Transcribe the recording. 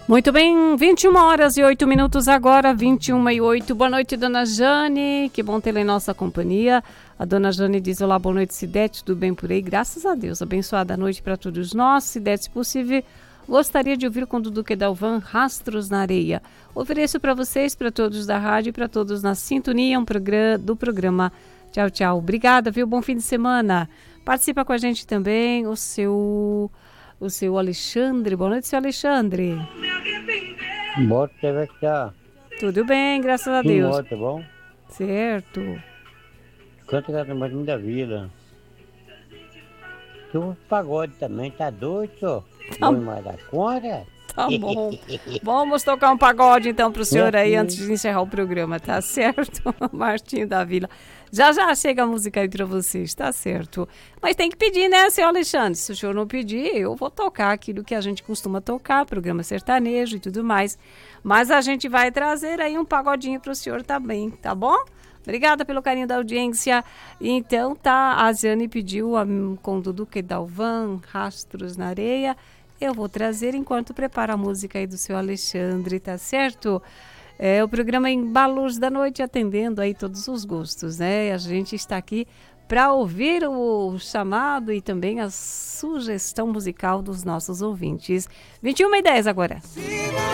Muito bem, 21 horas e 8 minutos agora, 21 e 8. Boa noite, dona Jane, que bom tê-la em nossa companhia. A dona Jane diz: olá, boa noite, Cidete, tudo bem por aí? Graças a Deus, abençoada noite para todos nós. Cidete, se possível, gostaria de ouvir com Dudu Kedalvan, Rastros na Areia. Ofereço para vocês, para todos da rádio e para todos na sintonia do programa. Tchau, tchau. Obrigada, viu? Bom fim de semana. Participa com a gente também o seu Alexandre. Boa noite, seu Alexandre. Boa noite, tá? Tudo bem, graças a Deus. Tá bom? Certo. Canta Catamarã da Vila. Tem um pagode também, tá doido, ó? Tá. Bom mais da conta? Tá bom. Vamos tocar um pagode então pro senhor aí antes de encerrar o programa, tá certo? Martinho da Vila. Já chega a música aí pra vocês, tá certo? Mas tem que pedir, né, seu Alexandre? Se o senhor não pedir, eu vou tocar aquilo que a gente costuma tocar, programa sertanejo e tudo mais. Mas a gente vai trazer aí um pagodinho pro senhor também, tá bom? Obrigada pelo carinho da audiência. Então, tá, a Ziane pediu com Dudu Kedalvan, Rastros na Areia. Eu vou trazer enquanto prepara a música aí do seu Alexandre, tá certo? É o programa Embalos da Noite, atendendo aí todos os gostos, né? A gente está aqui para ouvir o chamado e também a sugestão musical dos nossos ouvintes. 21h10 agora.